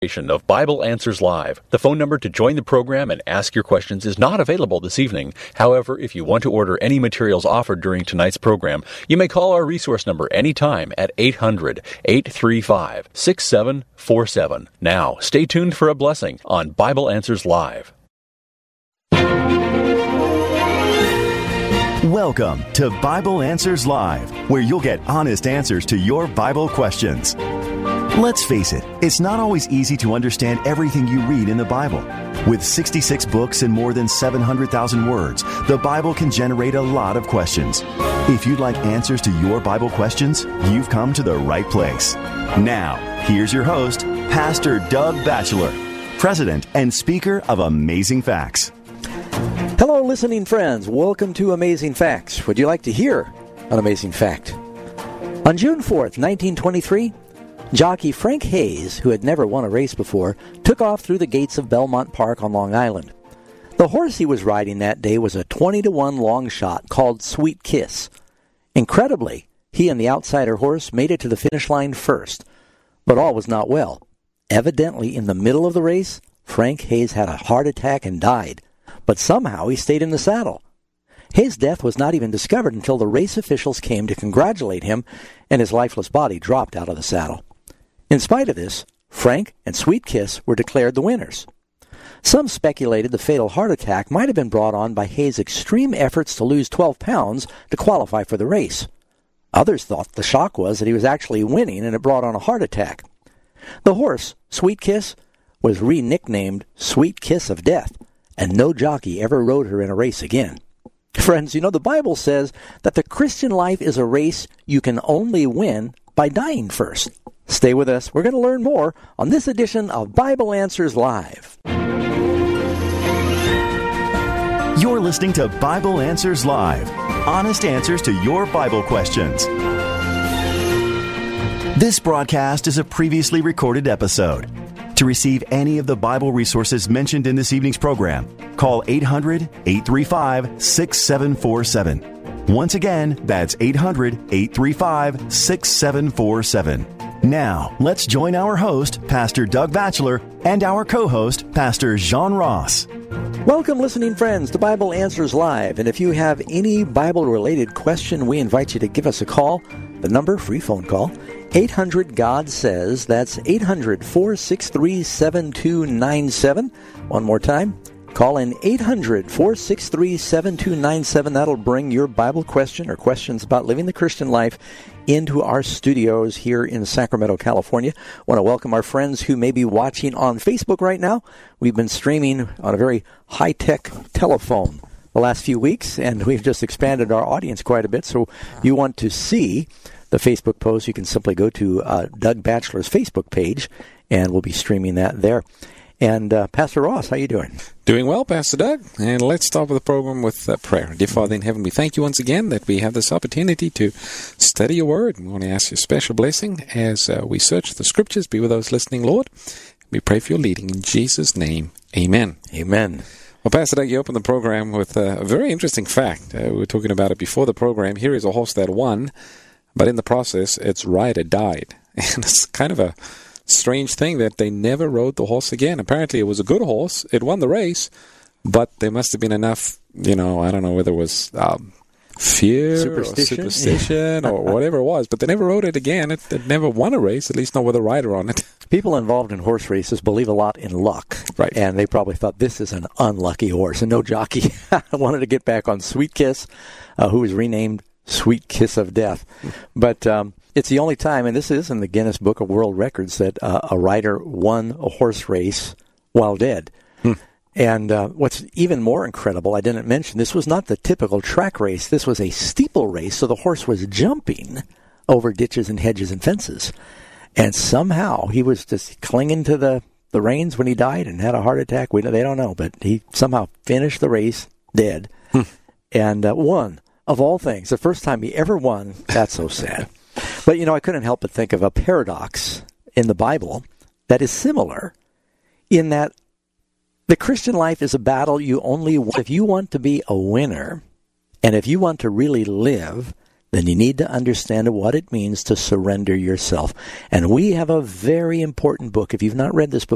Of Bible Answers Live. The phone number to join the program and ask your questions is not available this evening. However, if you want to order any materials offered during tonight's program, you may call our resource number anytime at 800-835-6747. Now, stay tuned for a blessing on Bible Answers Live. Welcome to Bible Answers Live, where you'll get honest answers to your Bible questions. Let's face it, it's not always easy to understand everything you read in the Bible. With 66 books and more than 700,000 words, the Bible can generate a lot of questions. If you'd like answers to your Bible questions, you've come to the right place. Now, here's your host, Pastor Doug Batchelor, President and Speaker of Amazing Facts. Hello, listening friends. Welcome to Amazing Facts. Would you like to hear an amazing fact? On June 4th, 1923, jockey Frank Hayes, who had never won a race before, took off through the gates of Belmont Park on Long Island. The horse he was riding that day was a 20-to-1 long shot called Sweet Kiss. Incredibly, he and the outsider horse made it to the finish line first, but all was not well. Evidently, in the middle of the race, Frank Hayes had a heart attack and died, but somehow he stayed in the saddle. His death was not even discovered until the race officials came to congratulate him, and his lifeless body dropped out of the saddle. In spite of this, Frank and Sweet Kiss were declared the winners. Some speculated the fatal heart attack might have been brought on by Hayes' extreme efforts to lose 12 pounds to qualify for the race. Others thought the shock was that he was actually winning and it brought on a heart attack. The horse, Sweet Kiss, was re-nicknamed Sweet Kiss of Death, and no jockey ever rode her in a race again. Friends, you know, the Bible says that the Christian life is a race you can only win by dying first. Stay with us. We're going to learn more on this edition of Bible Answers Live. You're listening to Bible Answers Live, honest answers to your Bible questions. This broadcast is a previously recorded episode. To receive any of the Bible resources mentioned in this evening's program, call 800-835-6747. Once again, that's 800-835-6747. Now, let's join our host, Pastor Doug Batchelor, and our co-host, Pastor Jean Ross. Welcome, listening friends, to Bible Answers Live. And if you have any Bible-related question, we invite you to give us a call. The number, free phone call, 800-GOD-SAYS. That's 800-463-7297. One more time. Call in 800-463-7297. That'll bring your Bible question or questions about living the Christian life into our studios here in Sacramento, California. I want to welcome our friends who may be watching on Facebook right now. We've been streaming on a very high-tech telephone the last few weeks, and we've just expanded our audience quite a bit. So you want to see the Facebook post, you can simply go to Doug Batchelor's Facebook page, and we'll be streaming that there. And Pastor Ross, how you doing? Doing well, Pastor Doug. And let's start with the program with prayer. Dear Father in heaven, we thank you once again that we have this opportunity to study your word. We want to ask you a special blessing as we search the scriptures. Be with those listening, Lord. We pray for your leading. In Jesus' name, amen. Amen. Well, Pastor Doug, you opened the program with a very interesting fact. We were talking about it before the program. Here is a horse that won, but in the process, its rider died. And it's kind of a strange thing that they never rode the horse again. Apparently, it was a good horse. It won the race, but there must have been enough, I don't know whether it was fear or superstition or whatever it was, but they never rode it again. It never won a race, at least not with a rider on it. People involved in horse races believe a lot in luck. Right. And they probably thought this is an unlucky horse. And no jockey wanted to get back on Sweet Kiss, who was renamed Sweet Kiss of Death. But it's the only time, and this is in the Guinness Book of World Records, that a rider won a horse race while dead. And what's even more incredible, I didn't mention, this was not the typical track race. This was a steeple race, so the horse was jumping over ditches and hedges and fences. And somehow he was just clinging to the reins when he died and had a heart attack. They don't know, but he somehow finished the race dead and won. Of all things, the first time he ever won. That's so sad. But, I couldn't help but think of a paradox in the Bible that is similar in that the Christian life is a battle you only win. If you want to be a winner, and if you want to really live, then you need to understand what it means to surrender yourself. And we have a very important book. If you've not read this before,